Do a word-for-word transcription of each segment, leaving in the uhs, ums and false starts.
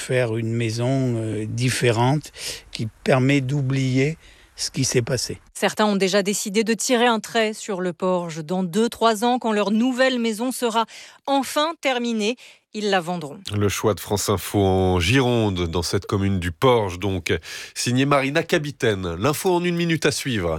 faire une maison euh, différente qui permet d'oublier ce qui s'est passé. Certains ont déjà décidé de tirer un trait sur le Porge. Dans deux trois ans, quand leur nouvelle maison sera enfin terminée, ils la vendront. Le choix de France Info en Gironde, dans cette commune du Porge, donc. Signé Marina Capitaine. L'info en une minute à suivre.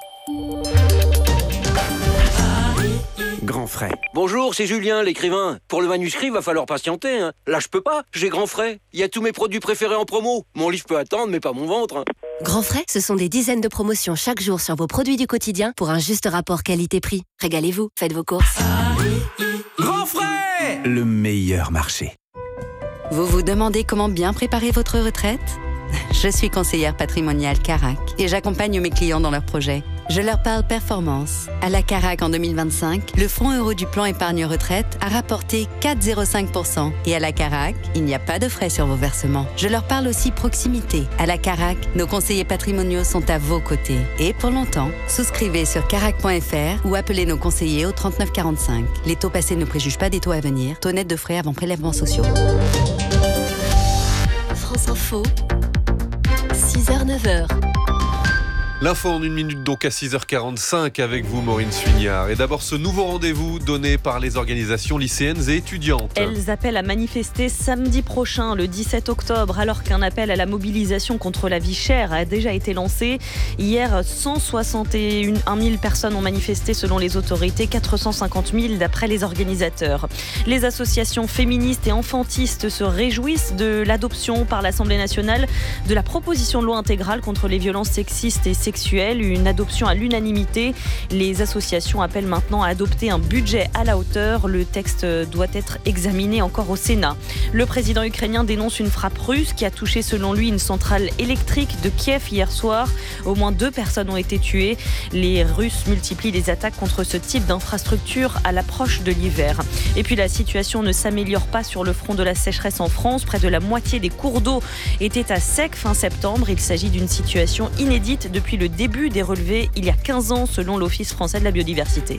Grand frais. Bonjour, c'est Julien, l'écrivain. Pour le manuscrit, va falloir patienter. Hein. Là, je peux pas. J'ai Grand frais. Il y a tous mes produits préférés en promo. Mon livre peut attendre, mais pas mon ventre. Hein. Grand frais, ce sont des dizaines de promotions chaque jour sur vos produits du quotidien pour un juste rapport qualité-prix. Régalez-vous, faites vos courses. Grand frais, le meilleur marché. Vous vous demandez comment bien préparer votre retraite ? Je suis conseillère patrimoniale Carac et j'accompagne mes clients dans leurs projets. Je leur parle performance. À la Carac en deux mille vingt-cinq, le fonds euro du plan épargne retraite a rapporté quatre virgule zéro cinq pour cent. Et à la Carac, il n'y a pas de frais sur vos versements. Je leur parle aussi proximité. À la Carac, nos conseillers patrimoniaux sont à vos côtés. Et pour longtemps, souscrivez sur carac point f r ou appelez nos conseillers au trente-neuf quarante-cinq. Les taux passés ne préjugent pas des taux à venir. Taux net de frais avant prélèvements sociaux. France Info, six heures neuf heures. L'info en une minute donc à six heures quarante-cinq avec vous Maureen Suignard. Et d'abord ce nouveau rendez-vous donné par les organisations lycéennes et étudiantes. Elles appellent à manifester samedi prochain, le dix-sept octobre, alors qu'un appel à la mobilisation contre la vie chère a déjà été lancé. Hier, cent soixante et un mille personnes ont manifesté selon les autorités, quatre cent cinquante mille d'après les organisateurs. Les associations féministes et enfantistes se réjouissent de l'adoption par l'Assemblée nationale de la proposition de loi intégrale contre les violences sexistes et sexuelle, une adoption à l'unanimité. Les associations appellent maintenant à adopter un budget à la hauteur. Le texte doit être examiné encore au Sénat. Le président ukrainien dénonce une frappe russe qui a touché selon lui une centrale électrique de Kiev hier soir. Au moins deux personnes ont été tuées. Les Russes multiplient les attaques contre ce type d'infrastructure à l'approche de l'hiver. Et puis la situation ne s'améliore pas sur le front de la sécheresse en France. Près de la moitié des cours d'eau étaient à sec fin septembre. Il s'agit d'une situation inédite depuis le début des relevés il y a quinze ans selon l'Office français de la biodiversité.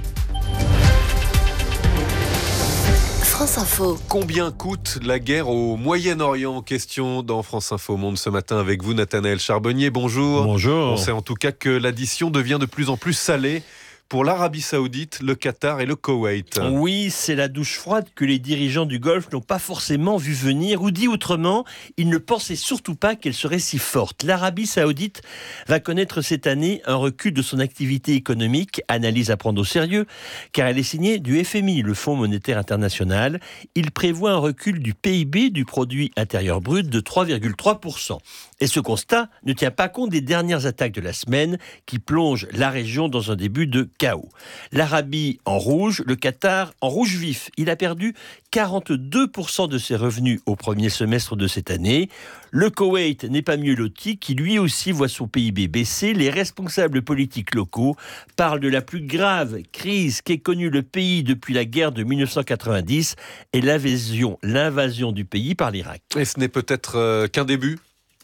France Info. Combien coûte la guerre au Moyen-Orient ? Question dans France Info Monde ce matin avec vous Nathanaël Charbonnier. Bonjour. Bonjour. On sait en tout cas que l'addition devient de plus en plus salée pour l'Arabie Saoudite, le Qatar et le Koweït. Oui, c'est la douche froide que les dirigeants du Golfe n'ont pas forcément vu venir, ou dit autrement, ils ne pensaient surtout pas qu'elle serait si forte. L'Arabie Saoudite va connaître cette année un recul de son activité économique, analyse à prendre au sérieux, car elle est signée du F M I, le Fonds monétaire international. Il prévoit un recul du P I B, du produit intérieur brut, de trois virgule trois pour cent. Et ce constat ne tient pas compte des dernières attaques de la semaine qui plongent la région dans un début de chaos. L'Arabie en rouge, le Qatar en rouge vif. Il a perdu quarante-deux pour cent de ses revenus au premier semestre de cette année. Le Koweït n'est pas mieux loti, qui lui aussi voit son P I B baisser. Les responsables politiques locaux parlent de la plus grave crise qu'ait connue le pays depuis la guerre de dix-neuf cent quatre-vingt-dix et l'invasion, l'invasion du pays par l'Irak. Et ce n'est peut-être euh, qu'un début ?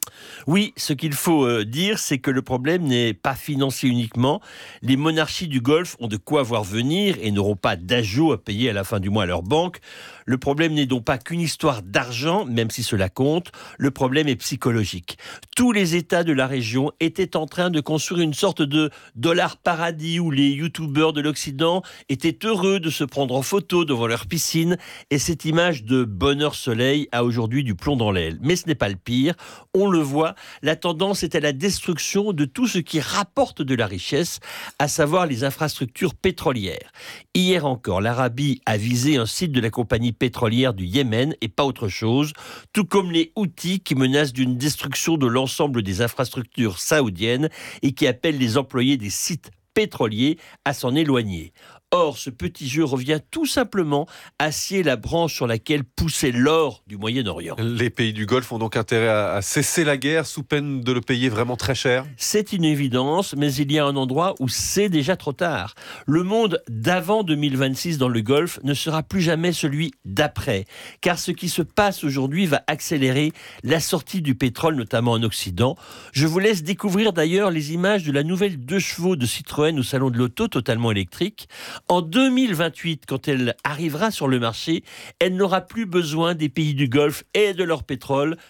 Oui, ce qu'il faut euh, dire, c'est que le problème n'est pas financier uniquement. Les monarchies du Golfe ont de quoi voir venir et n'auront pas d'ajout à payer à la fin du mois à leur banque. Le problème n'est donc pas qu'une histoire d'argent, même si cela compte. Le problème est psychologique. Tous les États de la région étaient en train de construire une sorte de dollar paradis où les youtubeurs de l'Occident étaient heureux de se prendre en photo devant leur piscine. Et cette image de bonheur soleil a aujourd'hui du plomb dans l'aile. Mais ce n'est pas le pire. On le voit, la tendance est à la destruction de tout ce qui rapporte de la richesse, à savoir les infrastructures pétrolières. Hier encore, l'Arabie a visé un site de la compagnie pétrolière du Yémen et pas autre chose, tout comme les Houthis qui menacent d'une destruction de l'ensemble des infrastructures saoudiennes et qui appellent les employés des sites pétroliers à s'en éloigner. Or, ce petit jeu revient tout simplement à scier la branche sur laquelle poussait l'or du Moyen-Orient. Les pays du Golfe ont donc intérêt à, à cesser la guerre sous peine de le payer vraiment très cher. C'est une évidence, mais il y a un endroit où c'est déjà trop tard. Le monde d'avant deux mille vingt-six dans le Golfe ne sera plus jamais celui d'après, car ce qui se passe aujourd'hui va accélérer la sortie du pétrole, notamment en Occident. Je vous laisse découvrir d'ailleurs les images de la nouvelle deux chevaux de Citroën au salon de l'auto, totalement électrique. En deux mille vingt-huit, quand elle arrivera sur le marché, elle n'aura plus besoin des pays du Golfe et de leur pétrole